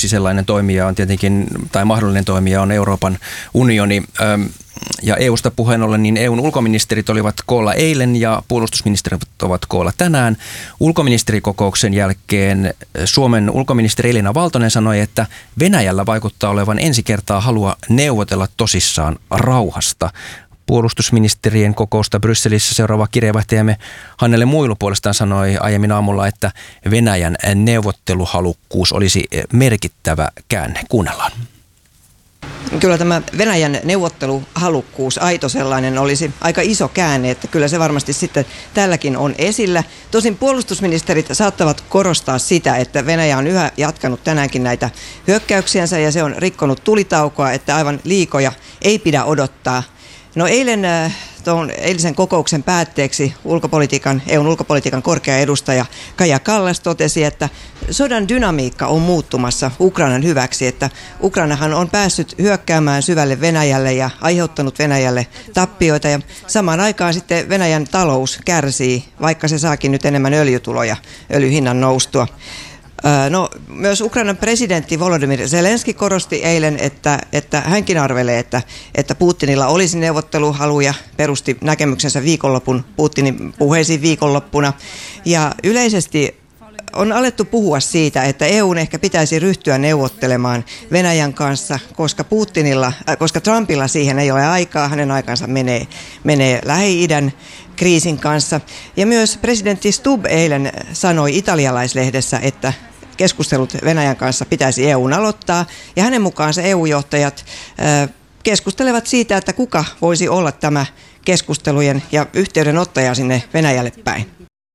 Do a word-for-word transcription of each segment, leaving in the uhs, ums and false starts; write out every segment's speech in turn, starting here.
yksi sellainen toimija on tietenkin, tai mahdollinen toimija on Euroopan unioni. Ja E U:sta puheen ollen, niin E U:n ulkoministerit olivat koolla eilen ja puolustusministerit ovat koolla tänään. Ulkoministerikokouksen jälkeen Suomen ulkoministeri Elina Valtonen sanoi, että Venäjällä vaikuttaa olevan ensi kertaa halua neuvotella tosissaan rauhasta. Puolustusministerien kokousta Brysselissä seuraava kirjeenvaihtajamme Hannele Muilu puolestaan sanoi aiemmin aamulla, että Venäjän neuvotteluhalukkuus olisi merkittävä käänne. Kuunnellaan. Kyllä tämä Venäjän neuvotteluhalukkuus, aito sellainen, olisi aika iso käänne, että kyllä se varmasti sitten tälläkin on esillä. Tosin puolustusministerit saattavat korostaa sitä, että Venäjä on yhä jatkanut tänäänkin näitä hyökkäyksiänsä ja se on rikkonut tulitaukoa, että aivan liikoja ei pidä odottaa. No eilen tuon eilisen kokouksen päätteeksi ulkopolitiikan, E U:n ulkopolitiikan korkea edustaja Kaja Kallas totesi, että sodan dynamiikka on muuttumassa Ukrainan hyväksi, että Ukrainahan on päässyt hyökkäämään syvälle Venäjälle ja aiheuttanut Venäjälle tappioita ja samaan aikaan sitten Venäjän talous kärsii, vaikka se saakin nyt enemmän öljytuloja öljyhinnan noustua. No, myös Ukrainan presidentti Volodymyr Zelenski korosti eilen, että, että hänkin arvelee, että, että Putinilla olisi neuvotteluhaluja, perusti näkemyksensä viikonlopun Putinin puheisiin viikonloppuna. Ja yleisesti on alettu puhua siitä, että E U:n ehkä pitäisi ryhtyä neuvottelemaan Venäjän kanssa, koska Putinilla, äh, koska Trumpilla siihen ei ole aikaa, hänen aikansa menee, menee Lähi-idän kriisin kanssa. Ja myös presidentti Stubb eilen sanoi italialaislehdessä, että keskustelut Venäjän kanssa pitäisi E U:n aloittaa, ja hänen mukaansa E U-johtajat äh, keskustelevat siitä, että kuka voisi olla tämä keskustelujen ja yhteydenottaja sinne Venäjälle päin.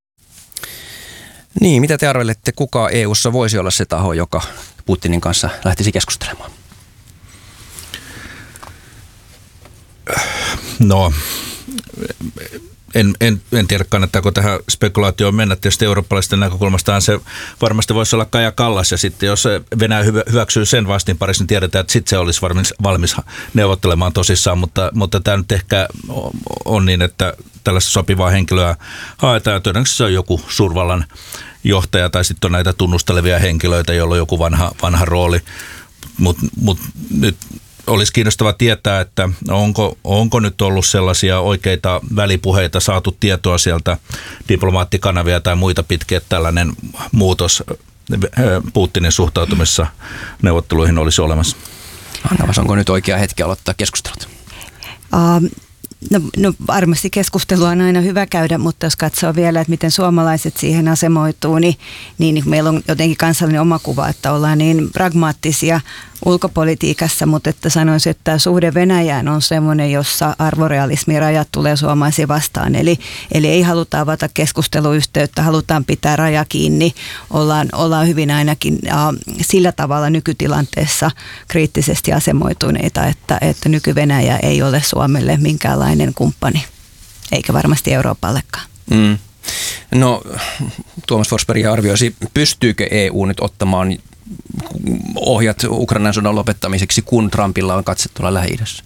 Niin, mitä te arvelette, kuka E U:ssa voisi olla se taho, joka Putinin kanssa lähtisi keskustelemaan? No, en, en, en tiedä kannattaako tähän spekulaatioon mennä. Tietysti eurooppalaisten näkökulmastaan se varmasti voisi olla Kaja Kallas, ja sitten jos Venäjä hyväksyy sen vastinparissa, niin tiedetään, että sitten se olisi valmis, valmis neuvottelemaan tosissaan, mutta, mutta tämä nyt ehkä on niin, että tällaista sopivaa henkilöä haetaan, ja todennäköisesti se on joku suurvallan johtaja, tai sitten on näitä tunnustelevia henkilöitä, joilla on joku vanha, vanha rooli, mutta mut nyt olisi kiinnostava tietää, että onko, onko nyt ollut sellaisia oikeita välipuheita, saatu tietoa sieltä diplomaattikanavia tai muita pitkin, että tällainen muutos Putinin suhtautumissa neuvotteluihin olisi olemassa. Anna, onko nyt oikea hetki aloittaa keskustelut? Um. No, no varmasti keskustelua on aina hyvä käydä, mutta jos katsoo vielä, että miten suomalaiset siihen asemoituu, niin, niin meillä on jotenkin kansallinen omakuva, että ollaan niin pragmaattisia ulkopolitiikassa, mutta että sanoisin, että tämä suhde Venäjään on semmoinen, jossa arvorealismin rajat tulee suomalaisia vastaan. Eli, eli ei haluta avata keskusteluyhteyttä, halutaan pitää raja kiinni, ollaan, ollaan hyvin ainakin äh, sillä tavalla nykytilanteessa kriittisesti asemoituneita, että, että nyky-Venäjä ei ole Suomelle minkäänlainen kumppani, eikä varmasti Euroopallekaan. Mm. No, Tuomas Forsberg arvioisi, pystyykö E U nyt ottamaan ohjat Ukrainan sodan lopettamiseksi, kun Trumpilla on katse tuolla Lähi-idässä?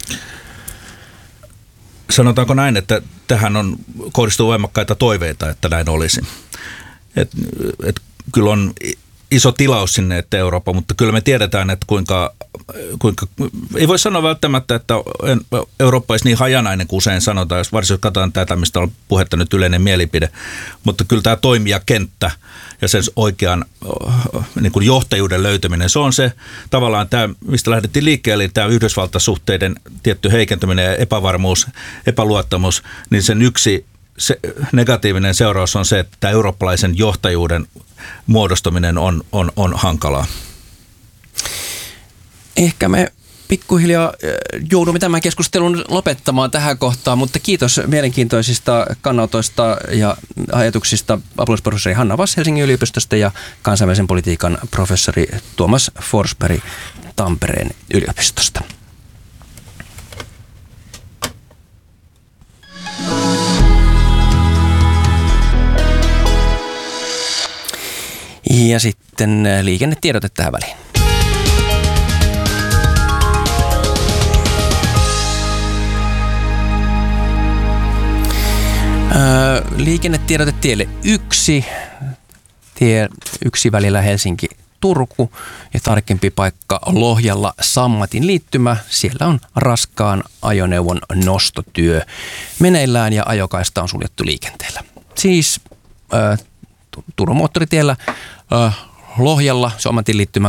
Sanotaanko näin, että tähän on kohdistuu voimakkaita toiveita, että näin olisi. Et, et kyllä on iso tilaus sinne, että Eurooppa, mutta kyllä me tiedetään, että kuinka, kuinka ei voi sanoa välttämättä, että Eurooppa olisi niin hajanainen kuin usein sanotaan, jos varsinkin katsotaan tätä, mistä on puhetta nyt yleinen mielipide, mutta kyllä tämä toimijakenttä ja sen oikean niin kuin johtajuuden löytäminen, se on se tavallaan tämä, mistä lähdettiin liikkeelle, eli tämä Yhdysvaltasuhteiden tietty heikentyminen ja epävarmuus, epäluottamus, niin sen yksi se negatiivinen seuraus on se, että tämä eurooppalaisen johtajuuden muodostuminen on, on, on hankalaa. Ehkä me pikkuhiljaa joudumme tämän keskustelun lopettamaan tähän kohtaan, mutta kiitos mielenkiintoisista kannanotoista ja ajatuksista apulaisprofessori Hanna Vass Helsingin yliopistosta ja kansainvälisen politiikan professori Tuomas Forsberg Tampereen yliopistosta. Ja sitten liikennetiedote tähän väliin. Öö, liikennetiedote tielle yksi, tie yksi välillä Helsinki Turku ja tarkempi paikka Lohjalla Sammatin liittymä. Siellä on raskaan ajoneuvon nostotyö meneillään ja ajokaista on suljettu liikenteellä. Siis äh, Turun moottoritiellä äh, Lohjalla Sammatin liittymä